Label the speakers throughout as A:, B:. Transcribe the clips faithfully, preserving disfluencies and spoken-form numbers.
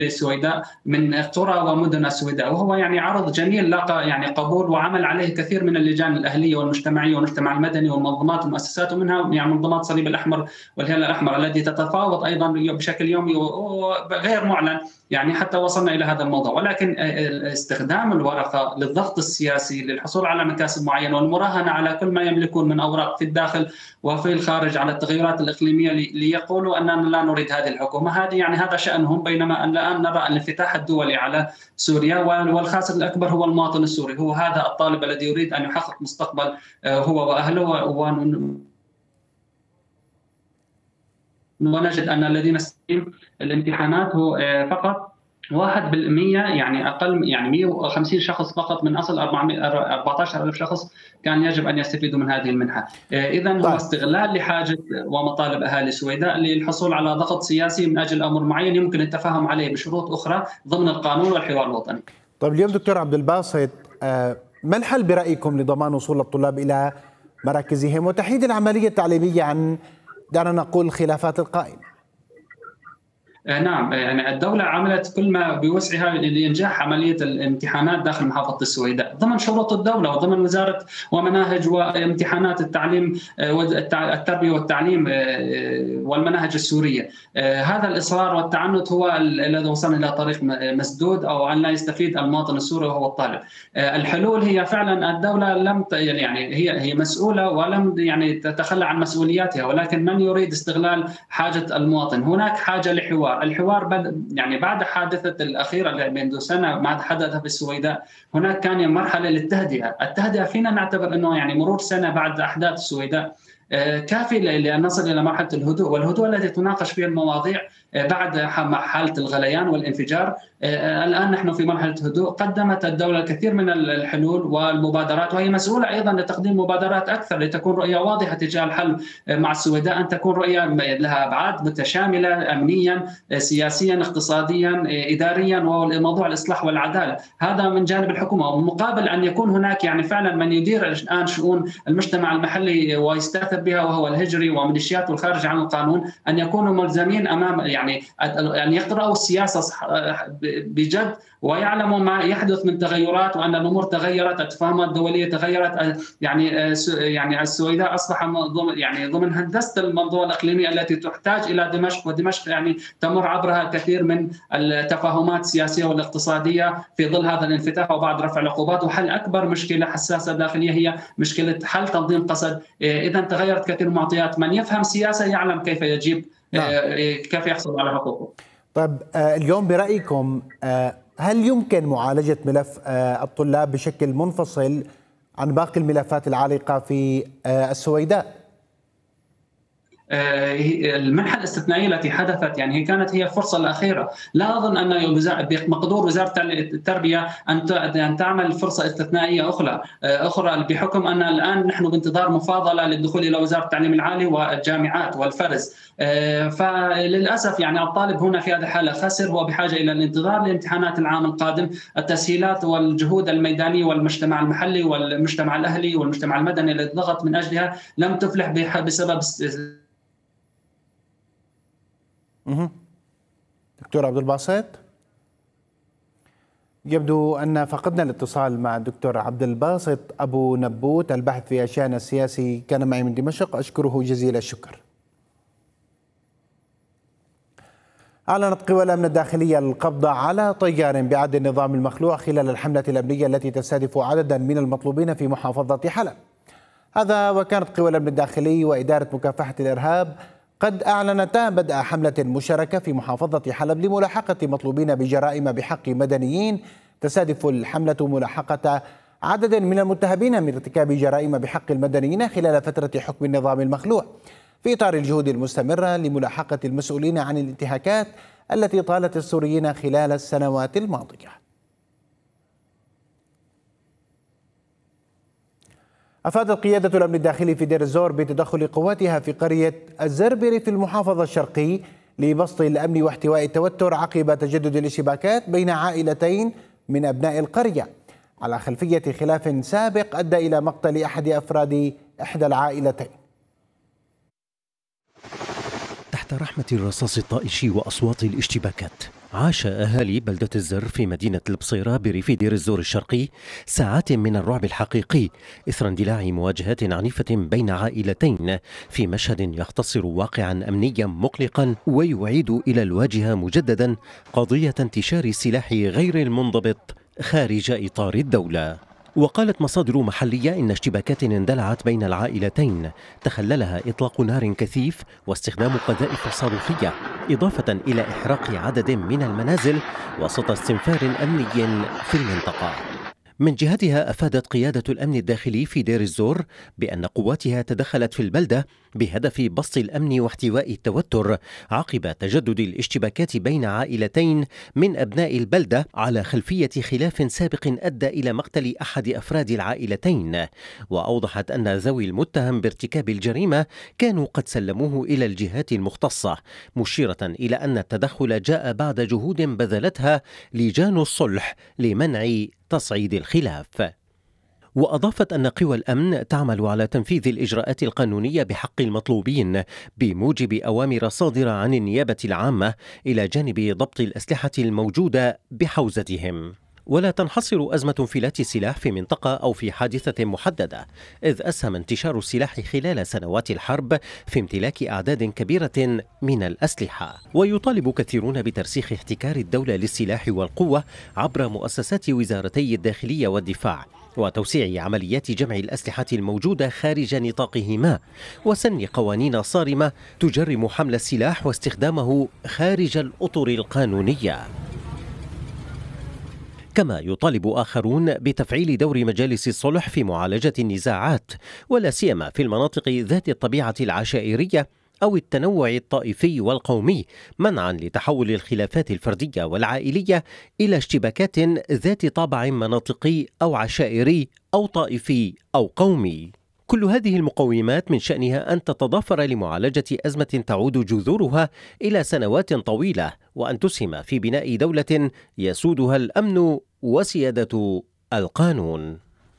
A: السويداء من قرى ومدن السويداء، وهو يعني عرض جميل لاقى يعني قبول وعمل عليه كثير من اللجان الأهلية والمجتمعية والمجتمع المدني والمنظمات والمؤسسات، ومنها يعني منظمات الصليب الأحمر والهلال الأحمر التي تتفاوض أيضا بشكل يومي وغير معلن، يعني حتى وصلنا إلى هذا الموضوع. ولكن استخدام الورقة للضغط السياسي للحصول على مكاسب معينة والمراهنة على كل ما يملكون من أوراق في الداخل وفي الخارج على التغيرات الإقليمية ليقولوا أننا لا نريد هذه الحكومة، هذه يعني هذا شأنهم. بينما الآن نرى الانفتاح الدولي على سوريا، والخاسر الأكبر هو المواطن السوري، هو هذا الطالب الذي يريد أن يحقق مستقبل هو وأهله. ونجد أن الذين استقيم الامتحانات هو فقط واحد بالمئة، يعني أقل، يعني مئة وخمسين شخص فقط من أصل أربعة عشر ألف شخص كان يجب أن يستفيدوا من هذه المنحة. إذن هو استغلال لحاجة ومطالب أهالي السويداء للحصول على ضغط سياسي من أجل أمر معين يمكن التفاهم عليه بشروط أخرى ضمن القانون والحوار الوطني.
B: طيب اليوم دكتور عبد الباسط، ما الحل برأيكم لضمان وصول الطلاب إلى مراكزهم وتحييد العملية التعليمية عن دعنا نقول الخلافات القائمة؟
A: نعم، يعني الدولة عملت كل ما بوسعها لإنجاح عملية الامتحانات داخل محافظة السويداء ضمن شروط الدولة وضمن وزارة ومناهج وامتحانات التعليم التربية والتعليم والمناهج السورية. هذا الإصرار والتعنت هو الذي وصلنا إلى طريق مسدود، أو أن لا يستفيد المواطن السوري وهو الطالب. الحلول هي فعلا الدولة لم يعني هي هي مسؤولة ولم يعني تتخلى عن مسؤولياتها، ولكن من يريد استغلال حاجة المواطن. هناك حاجة لحوار. الحوار بد يعني بعد حادثة الأخيرة اللي منذ سنة ما حدث في السويداء، هناك كان مرحلة للتهدئة. التهدئة فينا نعتبر أنه يعني مرور سنة بعد أحداث السويداء كافي لأن نصل إلى مرحلة الهدوء، والهدوء التي تناقش فيه المواضيع بعد حالة الغليان والانفجار. الآن نحن في مرحلة هدوء. قدمت الدولة الكثير من الحلول والمبادرات، وهي مسؤولة أيضا لتقديم مبادرات أكثر لتكون رؤية واضحة تجاه الحل مع السويداء، أن تكون رؤية لها أبعاد متشاملة أمنيا سياسيا اقتصاديا إداريا وموضوع الإصلاح والعدالة. هذا من جانب الحكومة، ومقابل أن يكون هناك يعني فعلا من يدير الآن شؤون المجتمع المحلي ويستأثر بها وهو الهجري وميليشيات والخارج عن القانون، أن يكونوا ملزمين أمام يعني أن يقرأوا السياسة بجد ويعلموا ما يحدث من تغيرات، وأن الأمور تغيرت، التفاهمات الدولية تغيرت. يعني يعني السويداء أصبح ضمن يعني ضمن هندسة المنظومة الإقليمية التي تحتاج إلى دمشق، ودمشق يعني تمر عبرها الكثير من التفاهمات السياسية والاقتصادية في ظل هذا الانفتاح وبعد رفع العقوبات. وحل أكبر مشكلة حساسة داخلية هي مشكلة حل تنظيم قسد. إذا تغيرت كثير من المعطيات، من يفهم سياسة يعلم كيف يجيب نعم. كيف يحصل على حقوقه.
B: طيب اليوم برأيكم هل يمكن معالجة ملف الطلاب بشكل منفصل عن باقي الملفات العالقة في السويداء؟
A: المنحة الاستثنائية التي حدثت يعني هي كانت هي الفرصة الأخيرة. لا أظن أن بمقدور وزارة التربية أن تعمل فرصة استثنائية أخرى أخرى بحكم أن الآن نحن بانتظار مفاضلة للدخول إلى وزارة التعليم العالي والجامعات والفرز. فللأسف يعني الطالب هنا في هذه الحالة خسر، هو بحاجة إلى الانتظار لامتحانات العام القادم. التسهيلات والجهود الميدانية والمجتمع المحلي والمجتمع الأهلي والمجتمع المدني الذي ضغط من أجلها لم تفلح بسبب
B: دكتور عبد الباسط. يبدو أن فقدنا الاتصال مع الدكتور عبد الباسط أبو نبوت الباحث في الشأن السياسي، كان معي من دمشق، أشكره جزيل الشكر. أعلنت قوى الأمن الداخلية القبض على طيار بعد النظام المخلوع خلال الحملة الأمنية التي تستهدف عددا من المطلوبين في محافظة حلب. هذا وكانت قوى الأمن الداخلي وإدارة مكافحة الإرهاب قد أعلنتا بدء حملة مشتركة في محافظة حلب لملاحقة مطلوبين بجرائم بحق مدنيين. تستهدف الحملة ملاحقة عدد من المتهمين من ارتكاب جرائم بحق المدنيين خلال فترة حكم النظام المخلوع، في إطار الجهود المستمرة لملاحقة المسؤولين عن الانتهاكات التي طالت السوريين خلال السنوات الماضية. أفادت قيادة الأمن الداخلي في دير الزور بتدخل قواتها في قرية الزربري في المحافظة الشرقي لبسط الأمن واحتواء التوتر عقب تجدد الاشتباكات بين عائلتين من أبناء القرية على خلفية خلاف سابق أدى إلى مقتل أحد أفراد إحدى العائلتين.
C: تحت رحمة الرصاص الطائش وأصوات الاشتباكات عاش أهالي بلدة الزر في مدينة البصيرة بريف دير الزور الشرقي ساعات من الرعب الحقيقي إثر اندلاع مواجهات عنيفة بين عائلتين في مشهد يختصر واقعا أمنيا مقلقا ويعيد إلى الواجهة مجددا قضية انتشار السلاح غير المنضبط خارج إطار الدولة. وقالت مصادر محلية إن اشتباكات اندلعت بين العائلتين تخللها إطلاق نار كثيف واستخدام قذائف صاروخية، إضافة إلى إحراق عدد من المنازل وسط استنفار أمني في المنطقة. من جهتها أفادت قيادة الأمن الداخلي في دير الزور بأن قواتها تدخلت في البلدة بهدف بسط الأمن واحتواء التوتر عقب تجدد الاشتباكات بين عائلتين من أبناء البلدة على خلفية خلاف سابق أدى إلى مقتل أحد أفراد العائلتين. وأوضحت أن ذوي المتهم بارتكاب الجريمة كانوا قد سلموه إلى الجهات المختصة، مشيرة إلى أن التدخل جاء بعد جهود بذلتها لجان الصلح لمنع تصعيد الخلاف. وأضافت أن قوى الأمن تعمل على تنفيذ الإجراءات القانونية بحق المطلوبين بموجب أوامر صادرة عن النيابة العامة إلى جانب ضبط الأسلحة الموجودة بحوزتهم. ولا تنحصر أزمة انفلات السلاح في منطقة أو في حادثة محددة، إذ أسهم انتشار السلاح خلال سنوات الحرب في امتلاك أعداد كبيرة من الأسلحة. ويطالب كثيرون بترسيخ احتكار الدولة للسلاح والقوة عبر مؤسسات وزارتي الداخلية والدفاع، وتوسيع عمليات جمع الأسلحة الموجودة خارج نطاقهما، وسن قوانين صارمة تجرم حمل السلاح واستخدامه خارج الأطر القانونية. كما يطالب آخرون بتفعيل دور مجالس الصلح في معالجة النزاعات، ولا سيما في المناطق ذات الطبيعة العشائرية أو التنوع الطائفي والقومي، منعا لتحول الخلافات الفردية والعائلية إلى اشتباكات ذات طابع مناطقي أو عشائري أو طائفي أو قومي. كل هذه المقومات من شأنها أن تتضافر لمعالجة أزمة تعود جذورها إلى سنوات طويلة، وأن تسهم في بناء دولة يسودها الأمن وسيادة القانون.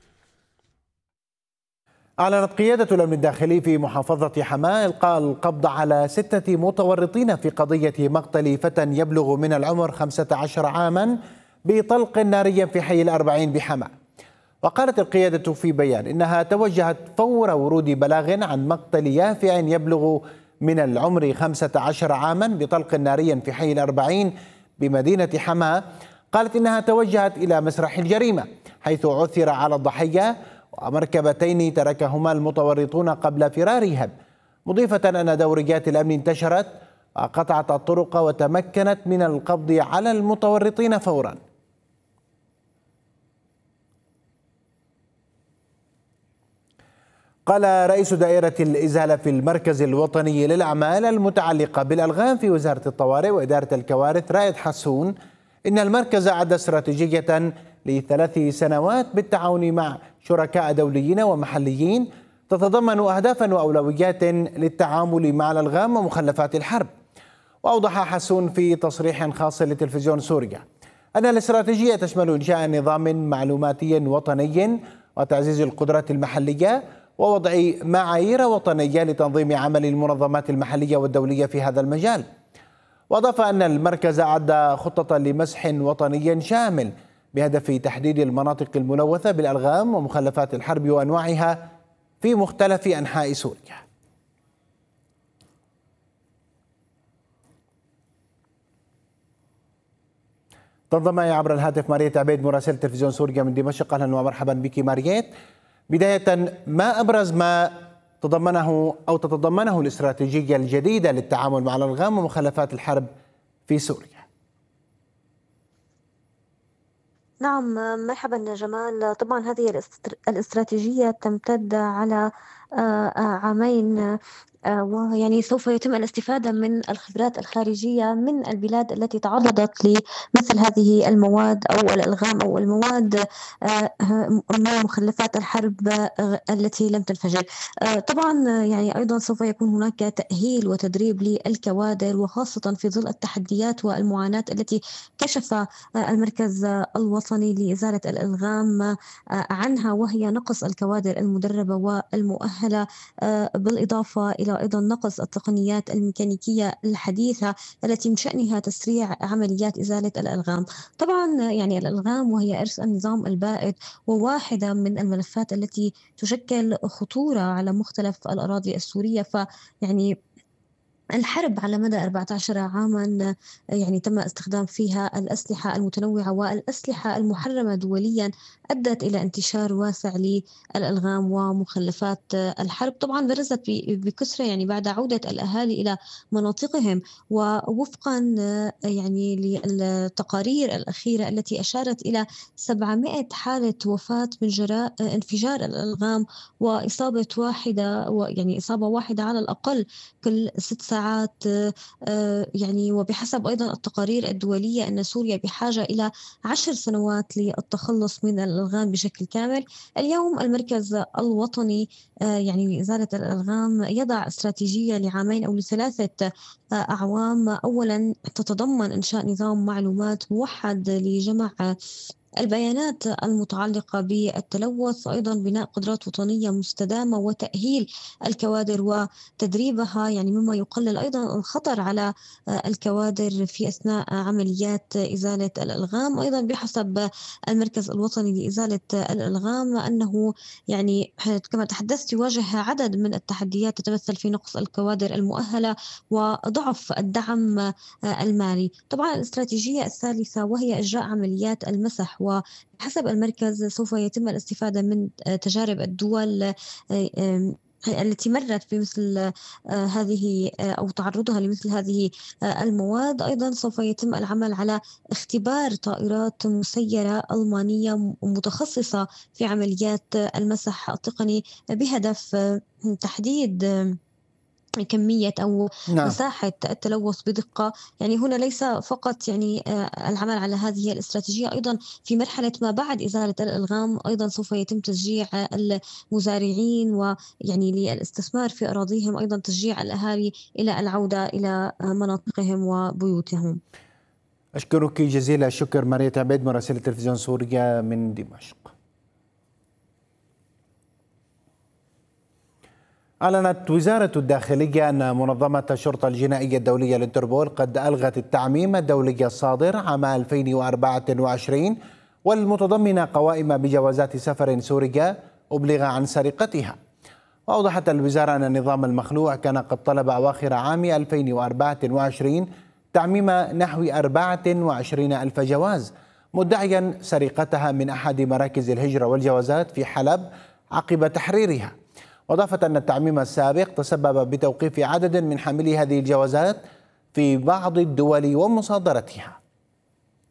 B: أعلنت قيادة الأمن الداخلي في محافظة حماة إلقاء القبض على ستة متورطين في قضية مقتل فتى يبلغ من العمر خمسة عشر عاما بطلق ناري في حي الأربعين بحماة. وقالت القيادة في بيان إنها توجهت فور ورود بلاغ عن مقتل يافع يبلغ من العمر خمسة عشر عاما بطلق ناري في حي الأربعين بمدينة حماة. قالت إنها توجهت إلى مسرح الجريمة حيث عثر على الضحية ومركبتين تركهما المتورطون قبل فرارهم، مضيفة أن دوريات الأمن انتشرت وقطعت الطرق وتمكنت من القبض على المتورطين فورا. قال رئيس دائرة الإزالة في المركز الوطني للأعمال المتعلقة بالألغام في وزارة الطوارئ وإدارة الكوارث رائد حسون إن المركز أعد استراتيجية لثلاث سنوات بالتعاون مع شركاء دوليين ومحليين تتضمن أهدافا وأولويات للتعامل مع الألغام ومخلفات الحرب. وأوضح حسون في تصريح خاص لتلفزيون سوريا أن الاستراتيجية تشمل إنشاء نظام معلوماتي وطني وتعزيز القدرات المحلية ووضع معايير وطنية لتنظيم عمل المنظمات المحلية والدولية في هذا المجال. وأضاف أن المركز أعد خطة لمسح وطني شامل بهدف تحديد المناطق الملوثة بالألغام ومخلفات الحرب وأنواعها في مختلف أنحاء سوريا. تنضم معي عبر الهاتف ماريت عبيد مراسلة تلفزيون سوريا من دمشق. أهلا ومرحبا بك ماريت. بداية، ما أبرز ما تضمنه أو تتضمنه الاستراتيجية الجديدة للتعامل مع الألغام ومخلفات الحرب في سوريا؟
D: نعم، مرحبا جمال. طبعا هذه الاستراتيجية تمتد على عامين، ويعني سوف يتم الاستفادة من الخبرات الخارجية من البلاد التي تعرضت لمثل هذه المواد أو الألغام أو المواد مخلفات الحرب التي لم تنفجر. طبعا يعني أيضا سوف يكون هناك تأهيل وتدريب للكوادر، وخاصة في ظل التحديات والمعاناة التي كشف المركز الوطني لإزالة الألغام عنها، وهي نقص الكوادر المدربة والمؤهلة، بالإضافة إلى أيضا نقص التقنيات الميكانيكية الحديثة التي من شأنها تسريع عمليات إزالة الألغام. طبعا يعني الألغام وهي إرث النظام البائد وواحدة من الملفات التي تشكل خطورة على مختلف الأراضي السورية. فيعني الحرب على مدى أربعة عشر عاما يعني تم استخدام فيها الأسلحة المتنوعة والأسلحة المحرمة دوليا أدت إلى انتشار واسع للألغام ومخلفات الحرب. طبعا برزت بكثرة يعني بعد عودة الأهالي إلى مناطقهم، ووفقا يعني للتقارير الأخيرة التي أشارت إلى سبعمائة حالة وفاة من جراء انفجار الألغام وإصابة واحدة يعني إصابة واحدة على الأقل كل ست ساعات يعني. وبحسب أيضا التقارير الدولية أن سوريا بحاجة إلى عشر سنوات للتخلص من الألغام بشكل كامل. اليوم المركز الوطني يعني لإزالة الألغام يضع استراتيجية لعامين أو لثلاثة أعوام. أولا تتضمن إنشاء نظام معلومات موحد لجمع البيانات المتعلقة بالتلوث، أيضا بناء قدرات وطنية مستدامة وتأهيل الكوادر وتدريبها يعني مما يقلل أيضا الخطر على الكوادر في أثناء عمليات إزالة الألغام. أيضا بحسب المركز الوطني لإزالة الألغام أنه يعني كما تحدثت يواجه عدد من التحديات تتمثل في نقص الكوادر المؤهلة وضعف الدعم المالي. طبعا الاستراتيجية الثالثة وهي إجراء عمليات المسح، وحسب المركز سوف يتم الاستفادة من تجارب الدول التي مرت بمثل هذه أو تعرضها لمثل هذه المواد. أيضا سوف يتم العمل على اختبار طائرات مسيرة ألمانية متخصصة في عمليات المسح التقني بهدف تحديد كمية أو نعم. مساحة التلوث بدقة. يعني هنا ليس فقط يعني العمل على هذه الاستراتيجية، أيضا في مرحلة ما بعد إزالة الألغام أيضا سوف يتم تشجيع المزارعين ويعني للاستثمار في أراضيهم، أيضا تشجيع الأهالي إلى العودة إلى مناطقهم وبيوتهم.
B: أشكرك جزيل الشكر ماريا عبيد مراسلة تلفزيون سوريا من دمشق. أعلنت وزارة الداخلية أن منظمة الشرطة الجنائية الدولية الانتربول قد ألغت التعميم الدولي الصادر عام ألفين وأربعة وعشرين والمتضمن قوائم بجوازات سفر سورية أبلغ عن سرقتها. وأوضحت الوزارة أن النظام المخلوع كان قد طلب أواخر عام ألفين وأربعة وعشرين تعميم نحو أربعة وعشرين ألف جواز، مدعيا سرقتها من أحد مراكز الهجرة والجوازات في حلب عقب تحريرها. وأضافت أن التعميم السابق تسبب بتوقيف عدد من حاملي هذه الجوازات في بعض الدول ومصادرتها.